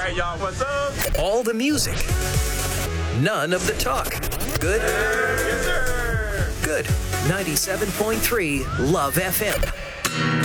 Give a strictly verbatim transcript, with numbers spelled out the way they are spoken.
right, y'all, what's up? All the music. None of the talk. Good? Yes, sir. Good. ninety-seven point three Love F M.